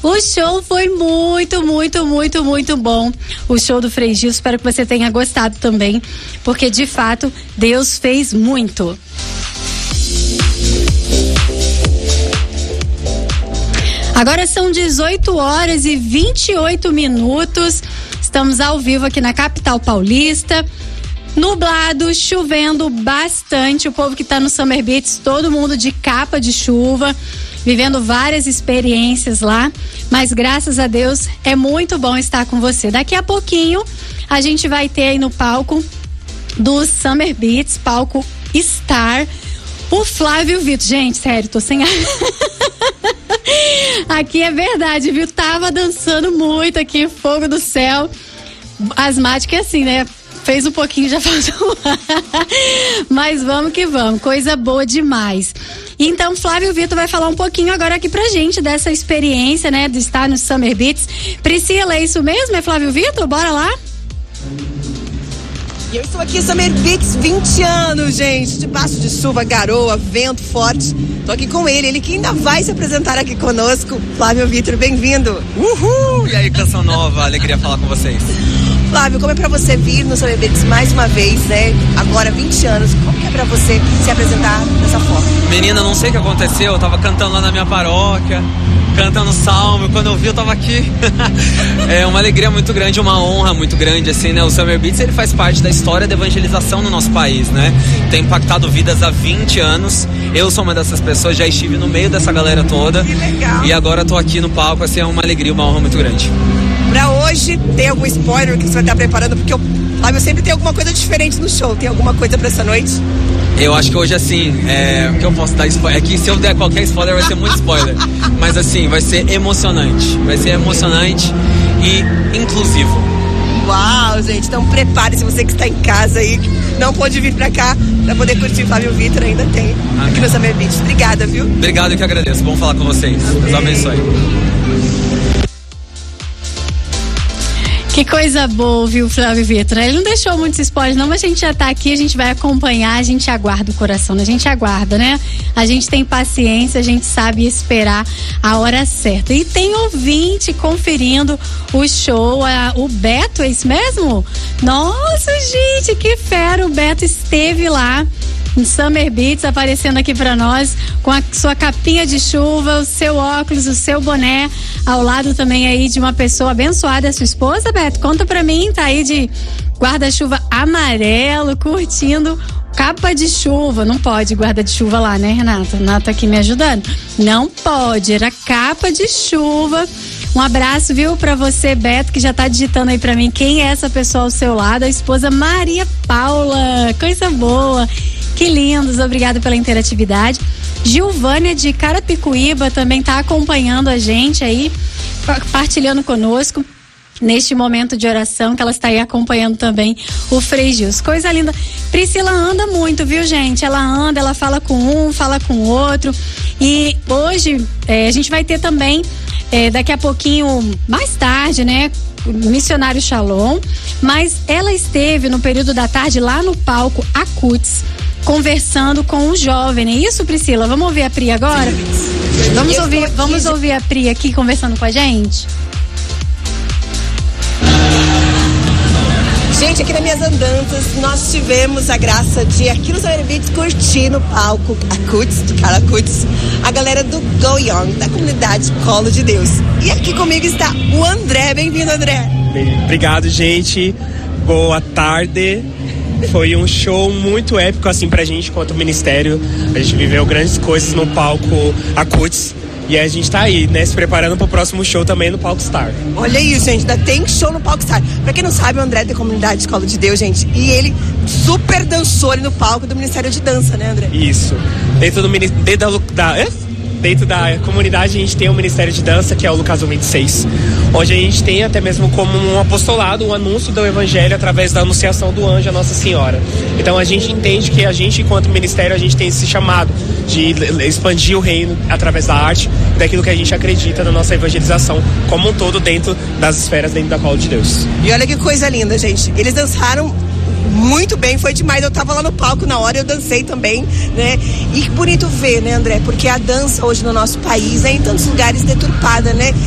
O show foi muito, muito, muito, muito bom. O show do Frei Gil, espero que você tenha gostado também, porque de fato Deus fez muito. Agora são 18h28. Estamos ao vivo aqui na capital paulista. Nublado, chovendo bastante. O povo que está no Summer Beats, todo mundo de capa de chuva, vivendo várias experiências lá. Mas graças a Deus é muito bom estar com você. Daqui a pouquinho a gente vai ter aí no palco do Summer Beats, palco Star, o Flávio Vitor. Gente, sério, tô sem ar. Aqui é verdade, viu? Tava dançando muito aqui, fogo do céu. Asmática é assim, né? Fez um pouquinho, já faltou. Mas vamos que vamos, coisa boa demais. Então, Flávio Vitor vai falar um pouquinho agora aqui pra gente dessa experiência, né? De estar no Summer Beats. Priscila, é isso mesmo? É Flávio Vitor? Bora lá? E eu estou aqui, Summer Beats, 20 anos, gente, debaixo de chuva, garoa, vento forte. Tô aqui com ele que ainda vai se apresentar aqui conosco. Flávio Vitor, bem-vindo. Uhul! E aí, Canção Nova, alegria falar com vocês. Flávio, como é pra você vir no Summer Beats mais uma vez, né? Agora 20 anos, como que é pra você se apresentar dessa forma? Menina, não sei o que aconteceu, eu tava cantando lá na minha paróquia, cantando salmo, quando eu vi eu tava aqui. É uma alegria muito grande, uma honra muito grande, assim, né? O Summer Beats, ele faz parte da história da evangelização no nosso país, né? Tem impactado vidas há 20 anos. Eu sou uma dessas pessoas, já estive no meio dessa galera toda. Que legal. E agora tô aqui no palco, assim, é uma alegria, uma honra muito grande. Pra hoje, tem algum spoiler que você vai estar preparando? Porque o Flávio sempre tem alguma coisa diferente no show. Tem alguma coisa pra essa noite? Eu acho que hoje, assim, o que eu posso dar spoiler? É que se eu der qualquer spoiler, vai ser muito spoiler. Mas, assim, vai ser emocionante. Vai ser emocionante e inclusivo. Uau, gente. Então, prepare-se. Você que está em casa aí, não pôde vir pra cá pra poder curtir Flávio Vitor, ainda tem aqui no Summer Beats. Obrigada, viu? Obrigado, eu que agradeço. Bom falar com vocês. Deus abençoe. Que coisa boa, viu, Flávio Vitor? Ele não deixou muitos spoilers, não, mas a gente já tá aqui, a gente vai acompanhar, a gente aguarda o coração, a gente aguarda, né? A gente tem paciência, a gente sabe esperar a hora certa. E tem ouvinte conferindo o show, o Beto, é isso mesmo? Nossa, gente, que fera! O Beto esteve lá no Summer Beats, aparecendo aqui pra nós com a sua capinha de chuva, o seu óculos, o seu boné, ao lado também aí de uma pessoa abençoada, a sua esposa, Beto, conta pra mim, tá aí de guarda-chuva amarelo, curtindo capa de chuva. Não pode guarda de chuva lá, né, Renata? Renata aqui me ajudando. Não pode, era capa de chuva. Um abraço, viu, pra você, Beto, que já tá digitando aí pra mim quem é essa pessoa ao seu lado, a esposa Maria Paula, coisa boa. Que lindos, obrigada pela interatividade. Gilvânia de Carapicuíba também tá acompanhando a gente aí, partilhando conosco neste momento de oração, que ela está aí acompanhando também o Frei Gil. Coisa linda. Priscila anda muito, viu, gente? Ela anda, ela fala com um, fala com o outro. E hoje a gente vai ter também, daqui a pouquinho, mais tarde, né? Missionário Shalom, mas ela esteve no período da tarde lá no palco Acutis, conversando com um jovem, não é isso, Priscila? Vamos ouvir a Pri agora? Vamos ouvir a Pri aqui conversando com a gente? Gente, aqui nas minhas andanças, nós tivemos a graça de, aqui no Summer Beats, curtir no palco Acutis, de Caracutis, a galera do Go Young, da comunidade Colo de Deus. E aqui comigo está o André. Bem-vindo, André. Obrigado, gente. Boa tarde. Foi um show muito épico, assim, pra gente, quanto ministério. A gente viveu grandes coisas no palco Acutis. E a gente tá aí, né, se preparando pro próximo show também no palco Star. Olha isso, gente, ainda tem show no palco Star. Pra quem não sabe, o André é da comunidade Escola de Deus, gente. E ele super dançou ali no palco do Ministério de Dança, né, André? Isso. Dentro da comunidade a gente tem o Ministério de Dança, que é o Lucas 26, onde a gente tem até mesmo como um apostolado, um anúncio do Evangelho através da anunciação do anjo a Nossa Senhora. Então a gente entende que a gente, enquanto ministério, a gente tem esse chamado de expandir o reino através da arte, daquilo que a gente acredita na nossa evangelização como um todo dentro das esferas, dentro da Palavra de Deus. E olha que coisa linda, gente. Eles dançaram muito bem, foi demais. Eu tava lá no palco na hora, eu dancei também, né? E que bonito ver, né, André? Porque a dança hoje no nosso país é em tantos lugares deturpada, né?